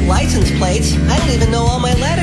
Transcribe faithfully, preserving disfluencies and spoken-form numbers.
license plates. I don't even know all my letters.